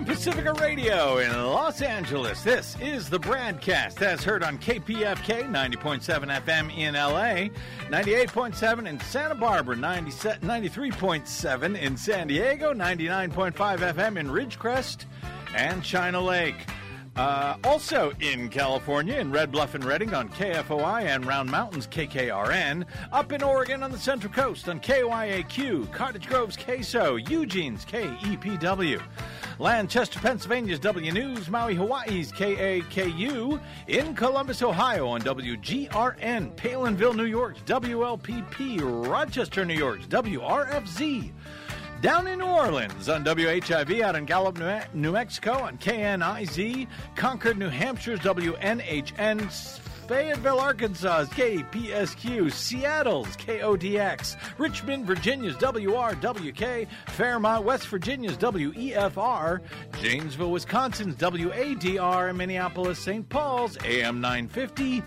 From Pacifica Radio in Los Angeles, this is the BradCast, as heard on KPFK 90.7 FM in LA, 98.7 in Santa Barbara, 93.7 in San Diego, 99.5 FM in Ridgecrest and China Lake. Also in California, in Red Bluff and Redding on KFOI and Round Mountains KKRN. Up in Oregon on the Central Coast on KYAQ, Cottage Grove's KSO, Eugene's KEPW. Lancaster, Pennsylvania's W News, Maui, Hawaii's KAKU, in Columbus, Ohio on WGRN, Palinville, New York's WLPP, Rochester, New York's WRFZ, down in New Orleans on WHIV, out in Gallup, New Mexico on KNIZ, Concord, New Hampshire's WNHN, Fayetteville, Arkansas's KPSQ, Seattle's KODX, Richmond, Virginia's WRWK, Fairmont, West Virginia's WEFR, Janesville, Wisconsin's WADR, and Minneapolis, St. Paul's AM 950,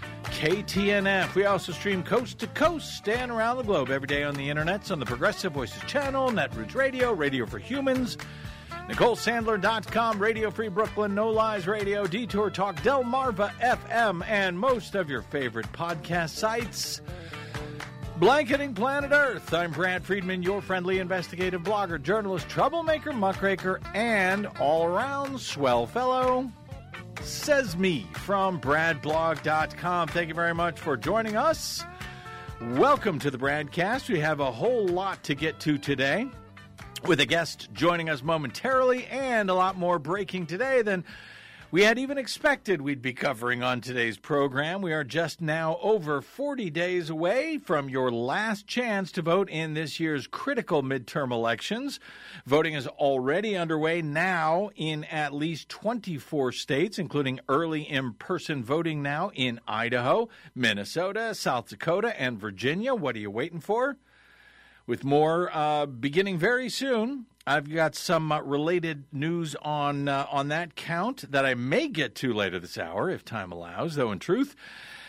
KTNF. We also stream coast to coast and around the globe every day on the internets on the Progressive Voices channel, Netroots Radio, Radio for Humans, NicoleSandler.com, Radio Free Brooklyn, No Lies Radio, Detour Talk, Delmarva FM, and most of your favorite podcast sites. Blanketing Planet Earth. I'm Brad Friedman, your friendly investigative blogger, journalist, troublemaker, muckraker, and all-around swell fellow. Says me from BradBlog.com. Thank you very much for joining us. Welcome to the BradCast. We have a whole lot to get to today, with a guest joining us momentarily and a lot more breaking today than we had even expected we'd be covering on today's program. We are just now over 40 days away from your last chance to vote in this year's critical midterm elections. Voting is already underway now in at least 24 states, including early in-person voting now in Idaho, Minnesota, South Dakota, and Virginia. What are you waiting for? With more beginning very soon. I've got some related news on that count that I may get to later this hour, if time allows, though in truth,